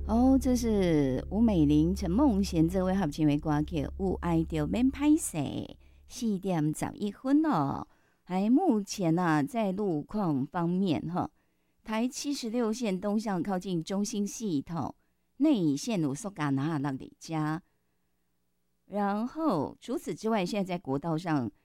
哦，这是吴美玲、陈梦贤这位合唱的歌曲，有爱就免歹势，4:11哦。还目前在路况方面台76线东向靠近中心系统，内线有苏嘎拿那里加。然后除此之外，现在在国道上